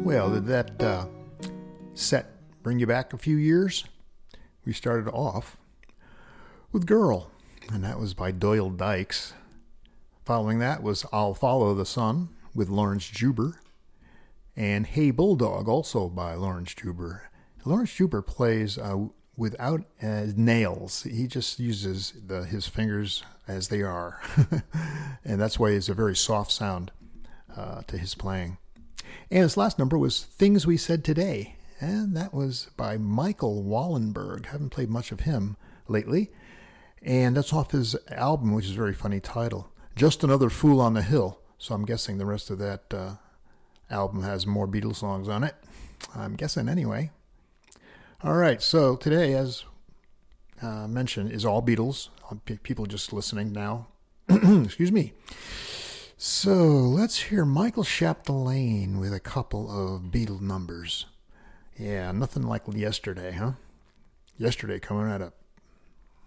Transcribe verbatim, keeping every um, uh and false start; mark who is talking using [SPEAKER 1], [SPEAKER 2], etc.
[SPEAKER 1] Well, did that uh, set bring you back a few years? We started off with Girl, and that was by Doyle Dykes. Following that was I'll Follow the Sun with Lawrence Juber, and Hey Bulldog, also by Lawrence Juber. Lawrence Juber plays uh, without uh, nails. He just uses the, his fingers as they are, and that's why it's a very soft sound uh, to his playing. And his last number was Things We Said Today, and that was by Michael Wallenberg. Haven't played much of him lately, and that's off his album, which is a very funny title, Just Another Fool on the Hill. So I'm guessing the rest of that uh, album has more Beatles songs on it. I'm guessing anyway. All right, so today, as uh, mentioned, is all Beatles. People just listening now. Excuse me. So let's hear Michael Chapdelaine with a couple of Beatle numbers. Yeah, nothing like yesterday, huh? Yesterday coming right up.